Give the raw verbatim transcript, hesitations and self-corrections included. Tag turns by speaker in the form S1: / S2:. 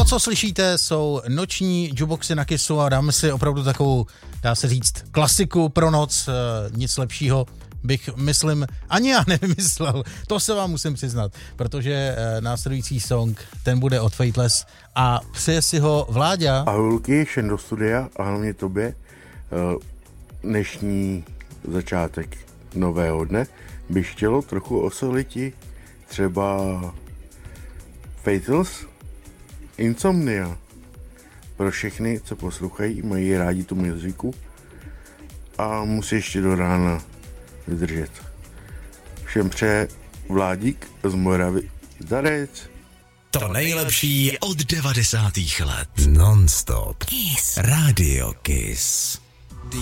S1: To, co slyšíte, jsou noční jukeboxy na Kissu a dáme si opravdu takovou, dá se říct, klasiku pro noc, nic lepšího bych, myslím, ani já nevymyslel. To se vám musím přiznat, protože následující song, ten bude od Fateless a přeje si ho Vláďa.
S2: Ahoj Luky, šen do studia a hlavně tobě. Dnešní začátek nového dne by chtělo trochu osoliti třeba Fateless, Insomnia. Pro všechny, co poslouchají, mají rádi tu muziku a musí ještě do rána vydržet. Všem přeje Vládík z Moravy. Zdarec.
S3: To nejlepší od devadesátých let. Non-stop. Kiss. Radio Kiss.